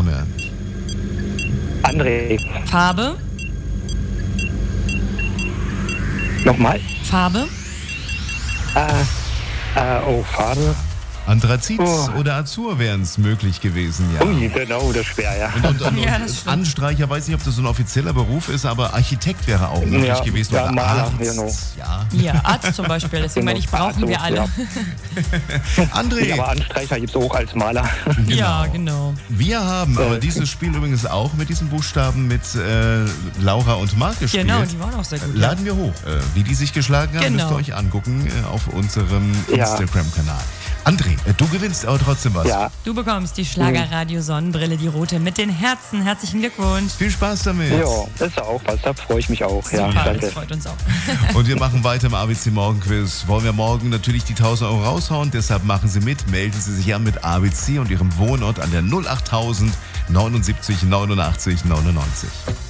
Name? André. Farbe? Nochmal? Farbe? Farbe. Anthrazit oder Azur wären es möglich gewesen, ja. Ui, genau, das ist schwer, ja. Und Ja, das stimmt. Anstreicher, weiß nicht, ob das so ein offizieller Beruf ist, aber Architekt wäre auch möglich Ja, gewesen. ja, Oder Maler, Arzt. genau. Ja. Ja, Arzt zum Beispiel. Deswegen meine ich, brauchen wir alle. Ja. André, Ja, aber Anstreicher gibt es auch als Maler. Ja, genau. wir haben aber dieses Spiel übrigens auch mit diesen Buchstaben mit Laura und Marc gespielt. Genau, die waren auch sehr gut. Laden wir hoch. Wie die sich geschlagen haben, Genau. müsst ihr euch angucken auf unserem Ja. Instagram-Kanal. André, du gewinnst aber trotzdem was. Ja, Du bekommst die Schlagerradio Sonnenbrille, die rote mit den Herzen. Herzlichen Glückwunsch. Viel Spaß damit. ja, das ist auch was, da freue ich mich auch. Ja, Super, danke. das freut uns auch. Und wir machen weiter im ABC Morgenquiz. Wollen wir morgen natürlich die 1.000 Euro raushauen, deshalb machen Sie mit, melden Sie sich an mit ABC und Ihrem Wohnort an der 08000 79 89 99.